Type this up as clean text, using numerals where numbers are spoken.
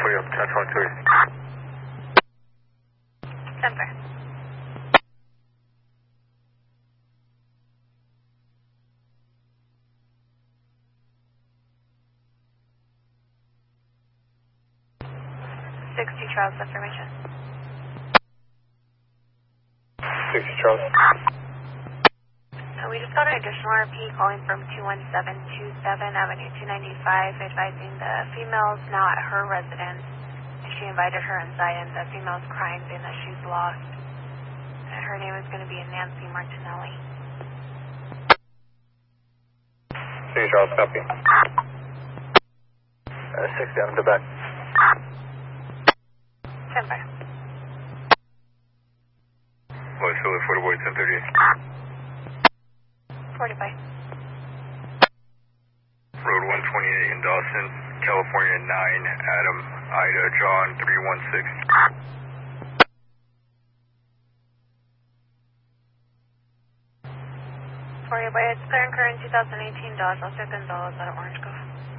William, 10-1-2. Denver. Charles, affirmation. 60 Charles. We just got an additional RP calling from 21727 Avenue 295 advising the female's now at her residence. She invited her inside and the female's crying saying that she's lost. Her name is going to be Nancy Martinelli. 60 Charles, copy. 6 down to back. Denver. Well, still at 40 boy 1038. 45. Road 128 in Dawson, California 9, Adam, Ida, John 316. 40 by it's clear and current 2018 Dodge Los Gonzalez out of Orange Grove.